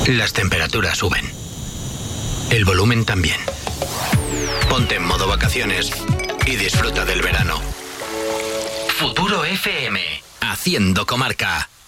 Las temperaturas suben. El volumen también. Ponte en modo vacaciones y disfruta del verano. Futuro FM. Haciendo comarca.